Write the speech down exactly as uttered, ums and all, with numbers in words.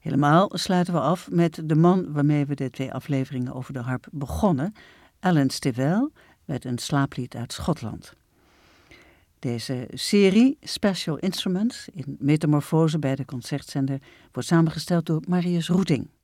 Helemaal sluiten we af met de man waarmee we de twee afleveringen over de harp begonnen, Alan Stivell, met een slaaplied uit Schotland. Deze serie Special Instruments in Metamorfose bij de Concertzender wordt samengesteld door Marius Roeting.